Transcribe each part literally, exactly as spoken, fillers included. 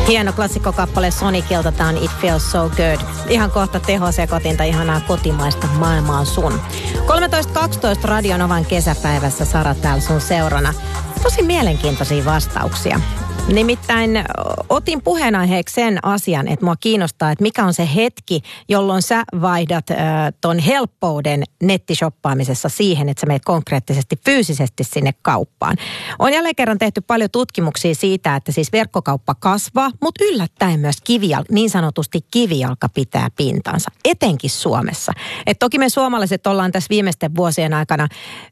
Hieno klassikkokappale Sonicilta, tää on It Feels So Good. Ihan kohta tehosekotinta, ihanaa kotimaista maailmaa sun. kolmetoista kaksitoista Radionovan kesäpäivässä Sara täällä sun seurana. Tosi mielenkiintoisia vastauksia. Nimittäin otin puheenaiheeksi sen asian, että mua kiinnostaa, että mikä on se hetki, jolloin sä vaihdat äh, ton helppouden nettishoppaamisessa siihen, että sä meet konkreettisesti fyysisesti sinne kauppaan. On jälleen kerran tehty paljon tutkimuksia siitä, että siis verkkokauppa kasvaa, mutta yllättäen myös kivijalka, niin sanotusti kivijalka pitää pintansa, etenkin Suomessa. Et toki me suomalaiset ollaan tässä viimeisten vuosien aikana,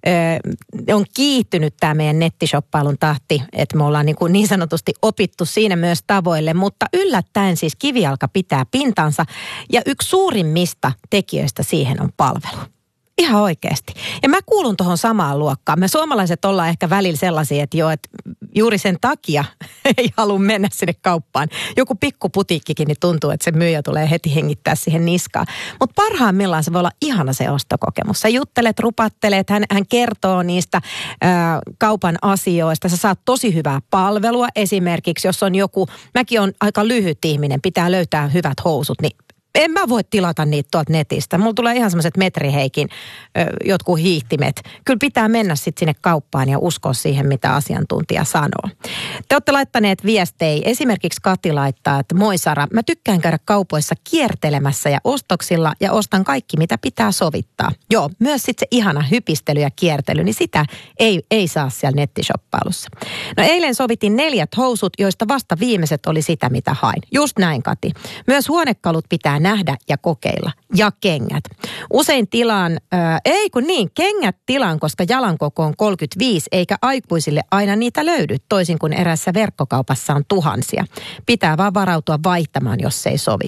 äh, on kiihtynyt tämä meidän nettishoppailun tahti, että me ollaan niin, kuin niin sanotusti opittu siinä myös tavoille, mutta yllättäen siis kivijalka pitää pintansa ja yksi suurimmista tekijöistä siihen on palvelu. Ihan oikeasti. Ja mä kuulun tuohon samaan luokkaan. Me suomalaiset ollaan ehkä välillä sellaisia, että joo, että juuri sen takia ei halua mennä sinne kauppaan. Joku pikkuputiikkikin, niin tuntuu, että se myyjä tulee heti hengittää siihen niskaan. Mutta parhaimmillaan se voi olla ihana se ostokokemus. Sä juttelet, rupattelet, hän, hän kertoo niistä ää, kaupan asioista. Sä saat tosi hyvää palvelua. Esimerkiksi jos on joku, mäkin on aika lyhyt ihminen, pitää löytää hyvät housut, niin en mä voi tilata niitä tuolta netistä. Mulla tulee ihan semmoiset metriheikin ö, jotkut hiihtimet. Kyllä pitää mennä sitten sinne kauppaan ja uskoa siihen, mitä asiantuntija sanoo. Te olette laittaneet viestejä. Esimerkiksi Kati laittaa, että moi Sara, mä tykkään käydä kaupoissa kiertelemässä ja ostoksilla ja ostan kaikki, mitä pitää sovittaa. Joo, myös sitten se ihana hypistely ja kiertely, niin sitä ei, ei saa siellä nettishoppailussa. No eilen sovitin neljät housut, joista vasta viimeiset oli sitä, mitä hain. Just näin, Kati. Myös huonekalut pitää nähdä ja kokeilla. Ja kengät. Usein tilaan, ää, ei kun niin, kengät tilaan, koska jalankoko on kolmekymmentäviisi, eikä aikuisille aina niitä löydy, toisin kuin erässä verkkokaupassa on tuhansia. Pitää vaan varautua vaihtamaan, jos se ei sovi.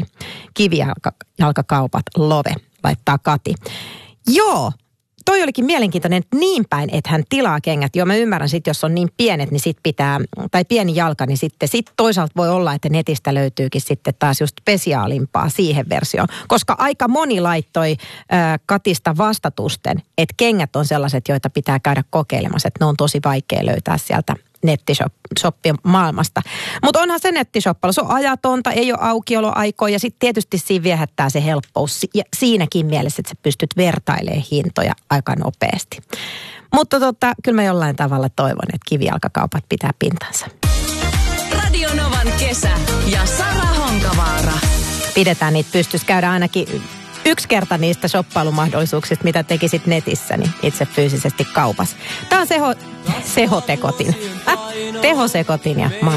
Kivijalkakaupat, love, laittaa Kati. Joo. Toi olikin mielenkiintoinen, että niin päin, että hän tilaa kengät. Joo, mä ymmärrän sitten, jos on niin pienet, niin sit pitää, tai pieni jalka, niin sitten sit toisaalta voi olla, että netistä löytyykin sitten taas just spesiaalimpaa siihen versioon. Koska aika moni laittoi äh, Katista vastatusten, että kengät on sellaiset, joita pitää käydä kokeilemassa, että ne on tosi vaikea löytää sieltä nettishoppien maailmasta. Mutta onhan se nettishoppailu, se on ajatonta, ei ole aukioloaikoja ja sitten tietysti siinä viehättää se helppous ja siinäkin mielessä, että sä pystyt vertailemaan hintoja aika nopeasti. Mutta tota, kyllä mä jollain tavalla toivon, että kivijalkakaupat pitää pintansa. Radionovan kesä ja Sara Honkavaara. Pidetään niitä pystyssä, käydä ainakin yksi kerta niistä shoppailumahdollisuuksista, mitä tekisit netissä, niin itse fyysisesti kaupassa. Tämä on seho, sehotekotin. Äh, tehosekotin ja